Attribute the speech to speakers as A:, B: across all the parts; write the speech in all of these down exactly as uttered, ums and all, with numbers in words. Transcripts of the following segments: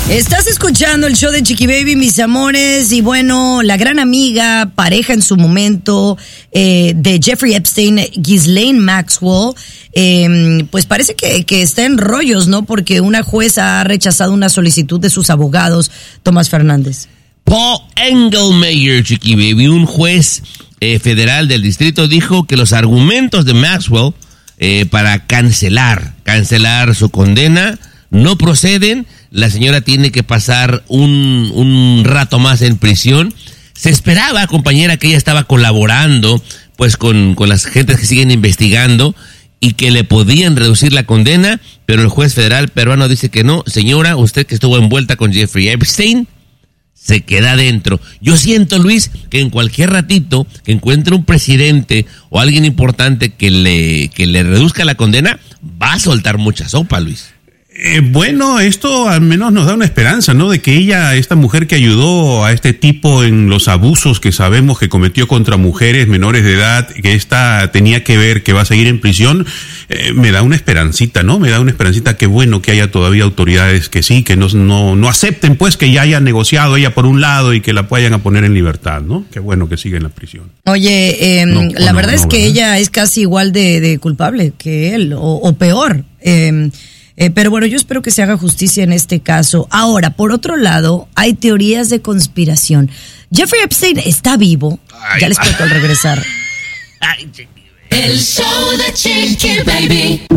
A: Estás escuchando el show de Chiqui Baby, mis amores, y bueno, la gran amiga, pareja en su momento eh, de Jeffrey Epstein, Ghislaine Maxwell, eh, pues parece que, que está en rollos, ¿no? Porque una jueza ha rechazado una solicitud de sus abogados, Tomás Fernández.
B: Paul Engelmeyer, Chiqui Baby, un juez eh, federal del distrito, dijo que los argumentos de Maxwell eh, para cancelar, cancelar su condena no proceden. La señora tiene que pasar un, un rato más en prisión. Se esperaba, compañera, que ella estaba colaborando pues con, con las gentes que siguen investigando y que le podían reducir la condena, pero el juez federal peruano dice que no. Señora, usted que estuvo envuelta con Jeffrey Epstein, se queda adentro. Yo siento, Luis, que en cualquier ratito que encuentre un presidente o alguien importante que le, que le reduzca la condena, va a soltar mucha sopa, Luis.
C: Eh, bueno, esto al menos nos da una esperanza, ¿no? De que ella, esta mujer que ayudó a este tipo en los abusos que sabemos que cometió contra mujeres menores de edad, que esta tenía que ver, que va a seguir en prisión, eh, me da una esperancita, ¿no? Me da una esperancita. Qué bueno que haya todavía autoridades que sí, que no, no, no acepten, pues, que ya haya negociado ella por un lado y que la vayan a poner en libertad, ¿no? Qué bueno que siga en la prisión.
A: Oye, eh,
C: no,
A: la
C: no,
A: verdad
C: no,
A: es que
C: ¿verdad?
A: ella es casi igual de, de culpable que él, o, o peor. Eh, Eh, pero bueno, yo espero que se haga justicia en este caso. Ahora, por otro lado, hay teorías de conspiración. Jeffrey Epstein está vivo. Ay, ya les cuento al regresar.
B: Ay,
D: el show de Chiqui Baby.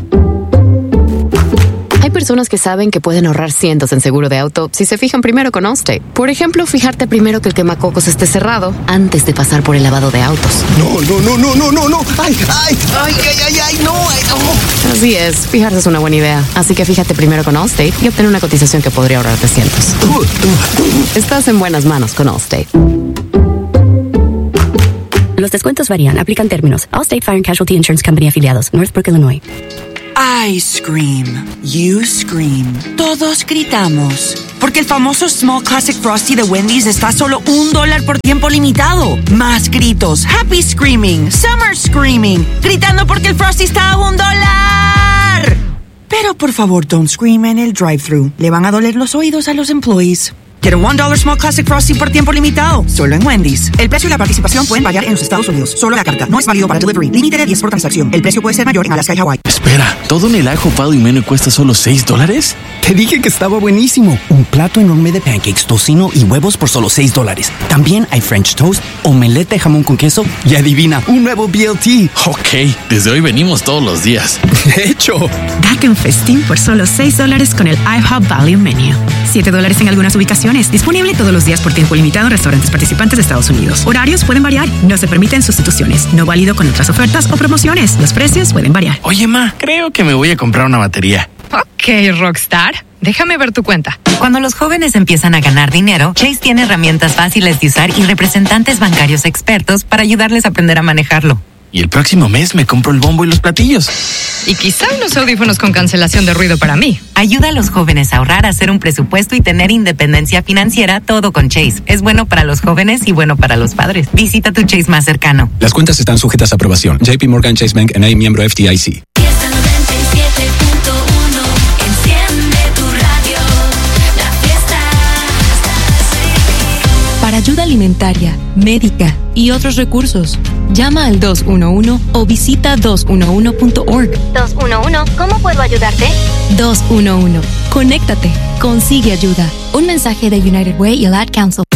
E: Hay personas que saben que pueden ahorrar cientos en seguro de auto si se fijan primero con Allstate. Por ejemplo, fijarte primero que el quemacocos esté cerrado antes de pasar por el lavado de autos.
F: No, no, no, no, no, no, no. Ay, ay, ay, ay, ay, ay, no, ay, no.
E: Así es, fijarse es una buena idea. Así que fíjate primero con Allstate y obtén una cotización que podría ahorrarte cientos. Estás en buenas manos con Allstate.
G: Los descuentos varían, aplican términos. Allstate Fire and Casualty Insurance Company afiliados, Northbrook, Illinois.
H: I scream, you scream, todos gritamos. Porque el famoso Small Classic Frosty de Wendy's está a solo un dólar por tiempo limitado. Más gritos, happy screaming, summer screaming, gritando porque el Frosty está a un dólar. Pero por favor, don't scream en el drive-thru. Le van a doler los oídos a los employees. Get a one dollar Small Classic Frosty por tiempo limitado, solo en Wendy's. El precio y la participación pueden variar en los Estados Unidos. Solo la carta. No es válido para delivery. Límite de diez por transacción. El precio puede ser mayor en Alaska y Hawaii.
I: Espera, ¿todo en el ajo, palo y menú cuesta solo seis dólares?
F: Te dije que estaba buenísimo. Un plato enorme de pancakes, tocino y huevos por solo seis dólares. También hay French toast, omelette de jamón con queso y adivina, un nuevo B L T.
I: Ok, desde hoy venimos todos los días.
F: De hecho,
J: date un festín por solo seis dólares con el IHOP Value Menu. siete dólares en algunas ubicaciones. Disponible todos los días por tiempo limitado en restaurantes participantes de Estados Unidos. Horarios pueden variar. No se permiten sustituciones. No válido con otras ofertas o promociones. Los precios pueden variar.
I: Oye, ma, creo que me voy a comprar una batería.
K: Ok, Rockstar. Déjame ver tu cuenta.
L: Cuando los jóvenes empiezan a ganar dinero, Chase tiene herramientas fáciles de usar y representantes bancarios expertos para ayudarles a aprender a manejarlo.
I: Y el próximo mes me compro el bombo y los platillos.
K: Y quizá unos audífonos con cancelación de ruido para mí.
L: Ayuda a los jóvenes a ahorrar, a hacer un presupuesto y tener independencia financiera, todo con Chase. Es bueno para los jóvenes y bueno para los padres. Visita tu Chase más cercano.
M: Las cuentas están sujetas a aprobación. J P Morgan Chase Bank N A, miembro F D I C.
N: Para ayuda alimentaria, médica y otros recursos, llama al dos uno uno o visita dos uno uno punto org.
O: dos uno uno, ¿cómo puedo ayudarte?
N: dos uno uno, conéctate, consigue ayuda.
O: Un mensaje de United Way y el Ad Council.